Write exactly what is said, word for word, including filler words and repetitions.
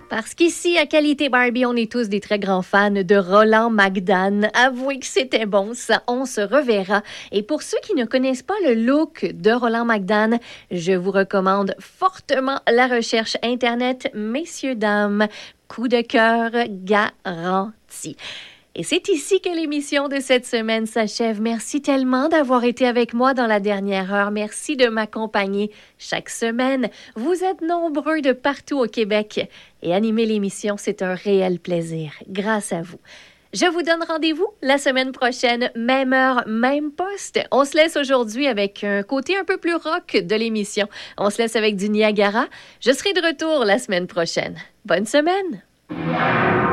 Parce qu'ici, à Qualité Barbie, on est tous des très grands fans de Roland McDan. Avouez que c'était bon, ça. On se reverra. Et pour ceux qui ne connaissent pas le look de Roland McDan, je vous recommande fortement la recherche Internet. Messieurs, dames, coup de cœur garanti. Et c'est ici que l'émission de cette semaine s'achève. Merci tellement d'avoir été avec moi dans la dernière heure. Merci de m'accompagner chaque semaine. Vous êtes nombreux de partout au Québec. Et animer l'émission, c'est un réel plaisir. Grâce à vous. Je vous donne rendez-vous la semaine prochaine, même heure, même poste. On se laisse aujourd'hui avec un côté un peu plus rock de l'émission. On se laisse avec du Niagara. Je serai de retour la semaine prochaine. Bonne semaine!